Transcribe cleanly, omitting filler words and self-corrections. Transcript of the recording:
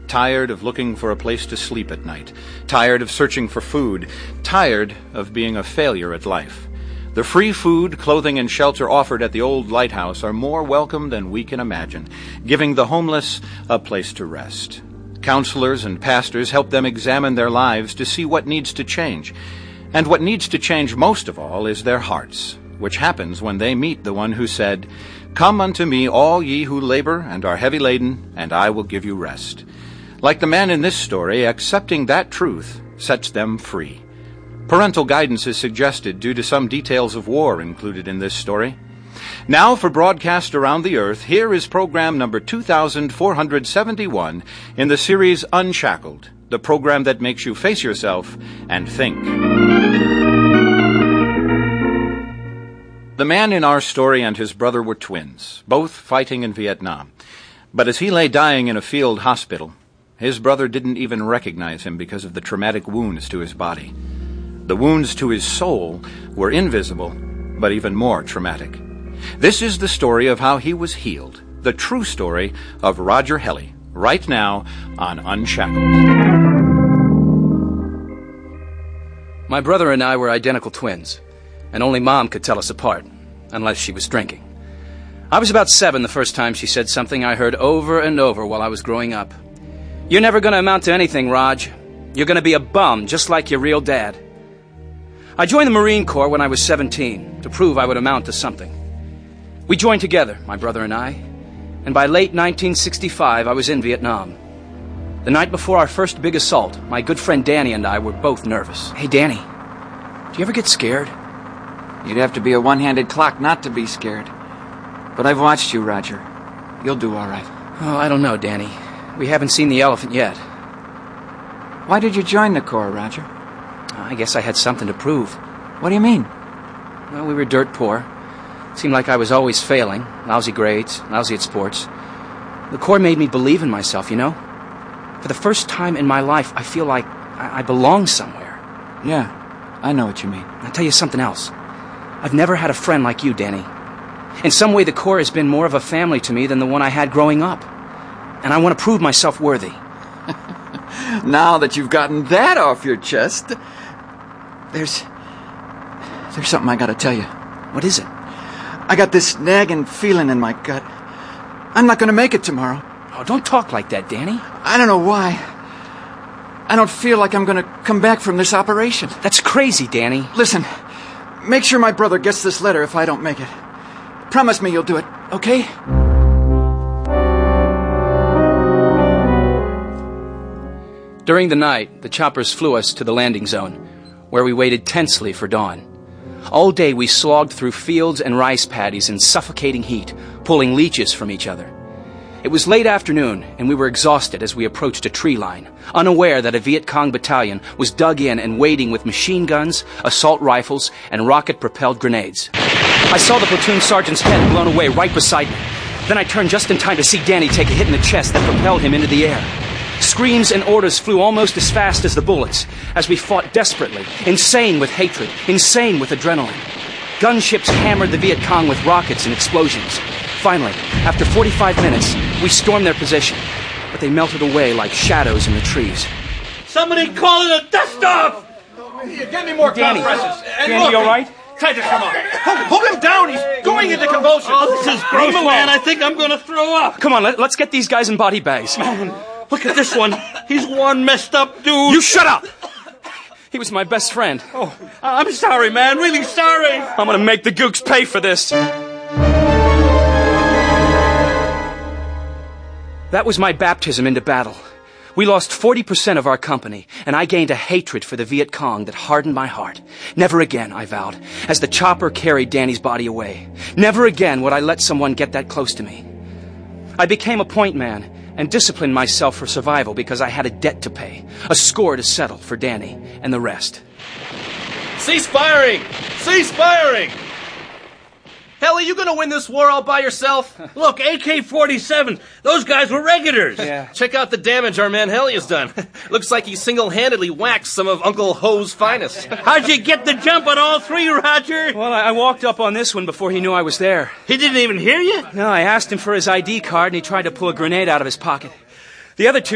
tired of looking for a place to sleep at night, tired of searching for food, tired of being a failure at life. The free food, clothing, and shelter offered at the old lighthouse are more welcome than we can imagine, giving the homeless a place to rest. Counselors and pastors help them examine their lives to see what needs to change. And what needs to change most of all is their hearts, which happens when they meet the one who said, "Come unto me, all ye who labor and are heavy laden, and I will give you rest." Like the man in this story, accepting that truth sets them free. Parental guidance is suggested due to some details of war included in this story. Now, for broadcast around the earth, here is program number 2471 in the series Unshackled, the program that makes you face yourself and think. The man in our story and his brother were twins, both fighting in Vietnam. But as he lay dying in a field hospital, his brother didn't even recognize him because of the traumatic wounds to his body. The wounds to his soul were invisible, but even more traumatic. This is the story of how he was healed, the true story of Roger Helly, right now on Unshackled. My brother and I were identical twins, and only Mom could tell us apart, unless she was drinking. I was about 7 the first time she said something I heard over and over while I was growing up. "You're never going to amount to anything, Raj. You're going to be a bum, just like your real dad." I joined the Marine Corps when I was 17, to prove I would amount to something. We joined together, my brother and I, and by late 1965, I was in Vietnam. The night before our first big assault, my good friend Danny and I were both nervous. "Hey, Danny, do you ever get scared?" You'd have to be a one-handed clock not to be scared. But I've watched you, Roger. You'll do all right. "Oh, I don't know, Danny. We haven't seen the elephant yet." Why did you join the Corps, Roger? I guess I had something to prove. What do you mean? Well, we were dirt poor. Seemed like I was always failing. Lousy grades, lousy at sports. The Corps made me believe in myself, you know? For the first time in my life, I feel like I belong somewhere. Yeah, I know what you mean. I'll tell you something else. I've never had a friend like you, Danny. In some way, the Corps has been more of a family to me than the one I had growing up. And I want to prove myself worthy. Now that you've gotten that off your chest, there's something I gotta tell you. What is it? I got this nagging feeling in my gut. I'm not gonna make it tomorrow. Oh, don't talk like that, Danny. I don't know why. I don't feel like I'm gonna come back from this operation. That's crazy, Danny. Listen, make sure my brother gets this letter if I don't make it. Promise me you'll do it, okay? During the night, the choppers flew us to the landing zone, where we waited tensely for dawn. All day we slogged through fields and rice paddies in suffocating heat, pulling leeches from each other. It was late afternoon, and we were exhausted as we approached a tree line, unaware that a Viet Cong battalion was dug in and waiting with machine guns, assault rifles, and rocket-propelled grenades. I saw the platoon sergeant's head blown away right beside me. Then I turned just in time to see Danny take a hit in the chest that propelled him into the air. Screams and orders flew almost as fast as the bullets, as we fought desperately, insane with hatred, insane with adrenaline. Gunships hammered the Viet Cong with rockets and explosions. Finally, after 45 minutes, we stormed their position, but they melted away like shadows in the trees. "Somebody call in a dust-off!" Get me more Danny, compresses. And Danny, look, you all right? Titus, come on. Hold him down. He's going into convulsions. Oh, this is gross, man. I think I'm going to throw up. Come on, let's get these guys in body bags. Man, look at this one. He's one messed up dude. You shut up! He was my best friend. Oh, I'm sorry, man. Really sorry. I'm gonna make the gooks pay for this. That was my baptism into battle. We lost 40% of our company, and I gained a hatred for the Viet Cong that hardened my heart. Never again, I vowed, as the chopper carried Danny's body away. Never again would I let someone get that close to me. I became a point man and disciplined myself for survival because I had a debt to pay, a score to settle for Danny and the rest. Cease firing! Cease firing! Helly, you gonna win this war all by yourself? Look, AK-47. Those guys were regulars. Yeah. Check out the damage our man Helly has done. Looks like he single-handedly waxed some of Uncle Ho's finest. How'd you get the jump on all three, Roger? Well, I walked up on this one before he knew I was there. He didn't even hear you? No, I asked him for his ID card, and he tried to pull a grenade out of his pocket. The other two